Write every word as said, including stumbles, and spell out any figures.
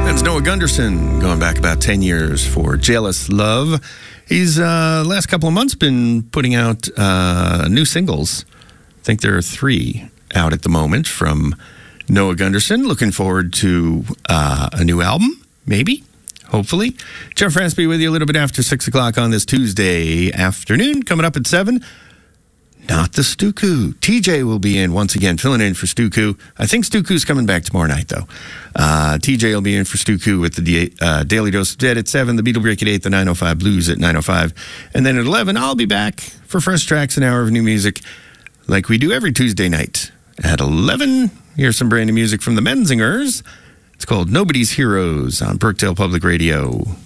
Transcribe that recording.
That's Noah Gunderson, going back about ten years for Jealous Love. He's, uh, last couple of months, been putting out uh, new singles. I think there are three out at the moment from Noah Gunderson. Looking forward to uh, a new album, maybe, hopefully. Jeff Raspy with you a little bit after six o'clock on this Tuesday afternoon. Coming up at seven. Not the Stuku. T J will be in once again, filling in for Stuku. I think Stuku's coming back tomorrow night, though. Uh, T J will be in for Stuku with the uh, Daily Dose of Dead at seven, the Beatle Break at eight, the nine oh five Blues at nine oh five. And then at eleven, I'll be back for Fresh Tracks, an hour of new music, like we do every Tuesday night. At eleven, here's some brand new music from the Menzingers. It's called Nobody's Heroes on Birkdale Public Radio.